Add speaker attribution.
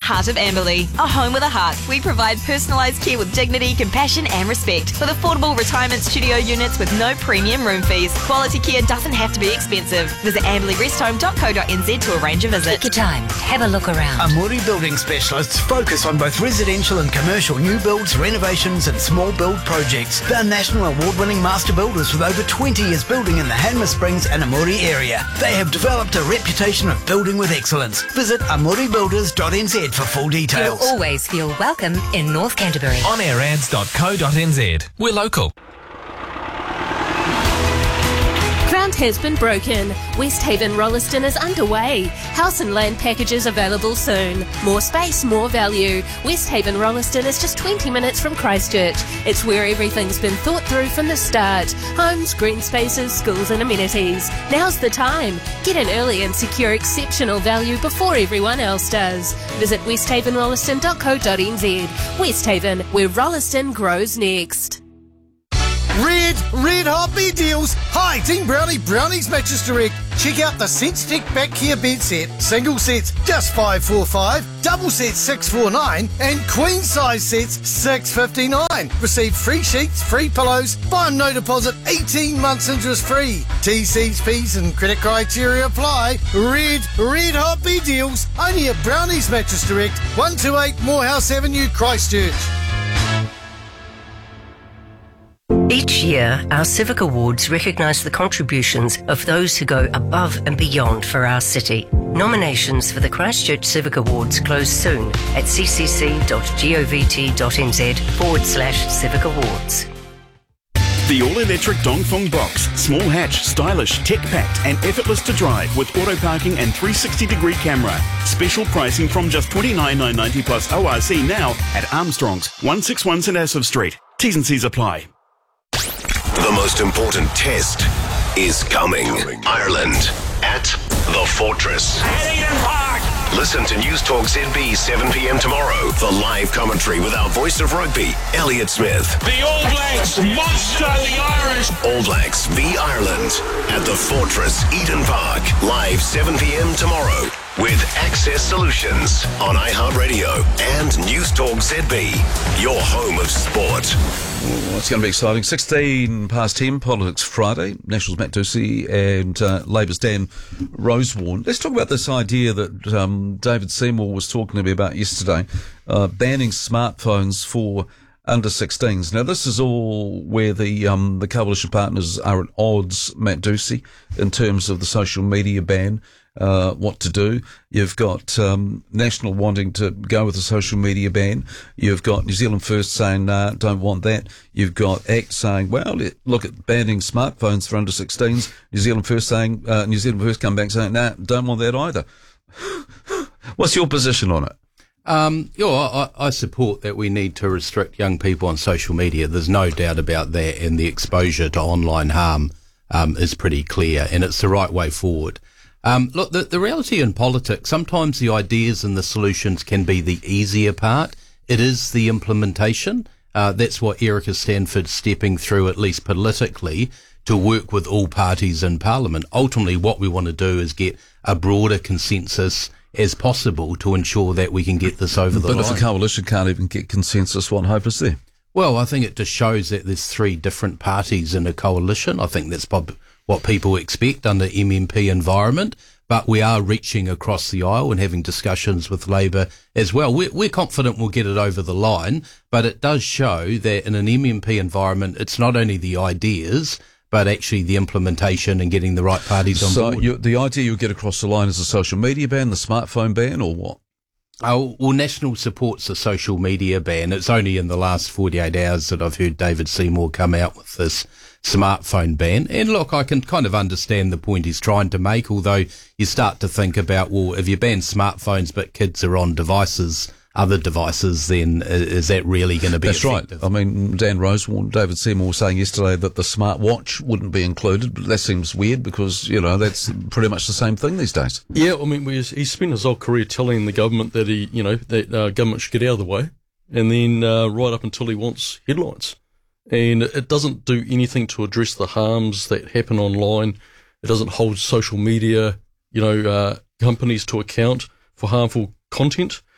Speaker 1: Heart of Amberley, a home with a heart. We provide personalised care with dignity, compassion and respect. With affordable retirement studio units with no premium room fees. Quality care doesn't have to be expensive. Visit amberleyrest.home.co.nz to arrange a visit.
Speaker 2: Take your time. Have a look around.
Speaker 3: Amuri Building Specialists focus on both residential and commercial new builds, renovations and small build projects. They're national award-winning master builders with over 20 years building in the Hanmer Springs and Amuri area. They have developed a reputation of building with excellence. Visit amuribuilders.nz for full details.
Speaker 2: You'll always feel welcome in North Canterbury.
Speaker 4: onAirAds.co.nz. We're local.
Speaker 5: Ground has been broken. Westhaven Rolleston is underway. House and land packages available soon. More space, more value. Westhaven Rolleston is just 20 minutes from Christchurch. It's where everything's been thought through from the start. Homes, green spaces, schools and amenities. Now's the time. Get in early and secure exceptional value before everyone else does. Visit westhavenrolleston.co.nz. Westhaven, where Rolleston grows next.
Speaker 6: Red hot bed deals. Hi, Team Brownie, Brownie's Mattress Direct. Check out the SenseTech Back Care bed set. Single sets just $545, double sets $649, and queen size sets $659. Receive free sheets, free pillows, buy on no deposit, 18 months interest free. T's, P's and credit criteria apply. Red hot bed deals. Only at Brownie's Mattress Direct, 128 Morehouse Avenue, Christchurch.
Speaker 7: Each year, our Civic Awards recognise the contributions of those who go above and beyond for our city. Nominations for the Christchurch Civic Awards close soon at ccc.govt.nz/Civic Awards.
Speaker 8: The all-electric Dongfeng Box. Small hatch, stylish, tech-packed and effortless to drive with auto parking and 360-degree camera. Special pricing from just $29,990 plus ORC now at Armstrong's, 161 St Asaph Street. T's and C's apply.
Speaker 9: The most important test is coming. Ireland at the Fortress. Listen to News Talk ZB 7 p.m. tomorrow. The live commentary with our voice of rugby, Elliot Smith.
Speaker 10: The All Blacks monster the Irish.
Speaker 9: All Blacks v Ireland at the Fortress, Eden Park. Live 7 p.m. tomorrow with Access Solutions on iHeartRadio and News Talk ZB, your home of sport.
Speaker 11: Well, it's going to be exciting. 16 past 10, Politics Friday. Nationals Matt Ducey and Labour's Dan Rosewarne. Let's talk about this idea that David Seymour was talking to me about yesterday, banning smartphones for under 16s. Now, this is all where the coalition partners are at odds, Matt Ducey, in terms of the social media ban. What to do. You've got National wanting to go with the social media ban. You've got New Zealand First saying, nah, don't want that. You've got ACT saying, well, look at banning smartphones for under 16s. New Zealand First saying, New Zealand First come back saying, nah, don't want that either. What's your position on it?
Speaker 12: I support that we need to restrict young people on social media. There's no doubt about that, and the exposure to online harm is pretty clear, and it's the right way forward. Look, the reality in politics, sometimes the ideas and the solutions can be the easier part. It is the implementation. That's what Erica Stanford's stepping through, at least politically, to work with all parties in Parliament. Ultimately, what we want to do is get a broader consensus as possible to ensure that we can get this over the line.
Speaker 11: But if the coalition can't even get consensus, what hope is there?
Speaker 12: Well, I think it just shows that there's three different parties in a coalition. I think that's what people expect under MMP environment, but we are reaching across the aisle and having discussions with Labour as well. We're confident we'll get it over the line, but it does show that in an MMP environment, it's not only the ideas, but actually the implementation and getting the right parties on board.
Speaker 11: So the idea you'll get across the line is the social media ban, the smartphone ban, or what?
Speaker 12: Oh, well, National supports the social media ban. It's only in the last 48 hours that I've heard David Seymour come out with this smartphone ban. And look, I can kind of understand the point he's trying to make, although you start to think about, well, if you ban smartphones but kids are on other devices, then is that really going to be effective?
Speaker 11: That's right. I mean, Dan Rosewarne, David Seymour was saying yesterday that the smartwatch wouldn't be included, but that seems weird because, that's pretty much the same thing these days.
Speaker 13: Yeah, I mean, he spent his whole career telling the government that government should get out of the way, and then right up until he wants headlines. And it doesn't do anything to address the harms that happen online. It doesn't hold social media, companies to account for harmful content.